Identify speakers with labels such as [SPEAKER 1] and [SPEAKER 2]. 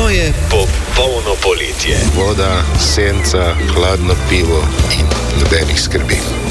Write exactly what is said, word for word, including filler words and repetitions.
[SPEAKER 1] moje
[SPEAKER 2] popolno poletje.
[SPEAKER 3] Voda, senca, hladno pivo in nobenih skrbi.